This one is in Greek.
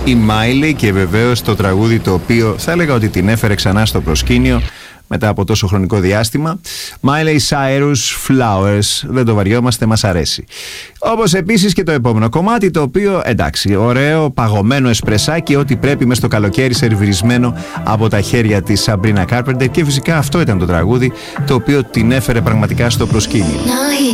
η Miley και βεβαίως το τραγούδι το οποίο θα έλεγα ότι την έφερε ξανά στο προσκήνιο μετά από τόσο χρονικό διάστημα. Miley Cyrus, Flowers. Δεν το βαριόμαστε, μας αρέσει. Όπως επίσης και το επόμενο κομμάτι, το οποίο εντάξει, ωραίο, παγωμένο εσπρεσάκι, ό,τι πρέπει μες στο καλοκαίρι, σερβιρισμένο από τα χέρια της Sabrina Carpenter, και φυσικά αυτό ήταν το τραγούδι το οποίο την έφερε πραγματικά στο προσκήνιο.